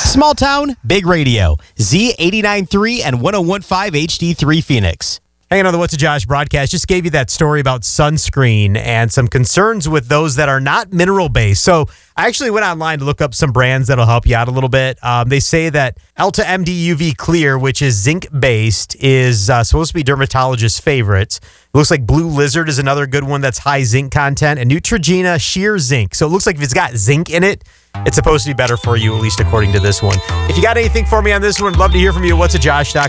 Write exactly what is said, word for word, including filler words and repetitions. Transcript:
Small town, big radio. Z eighty-nine point three and one oh one point five H D three Phoenix. Hanging on the What's a Josh broadcast, just gave you that story about sunscreen and some concerns with those that are not mineral-based. So I actually went online to look up some brands that'll help you out a little bit. Um, they say that Elta M D U V Clear, which is zinc-based, is uh, supposed to be dermatologists' favorites. It looks like Blue Lizard is another good one that's high zinc content, and Neutrogena Sheer Zinc. So it looks like if it's got zinc in it, it's supposed to be better for you, at least according to this one. If you got anything for me on this one, I'd love to hear from you. What's a Josh dot com.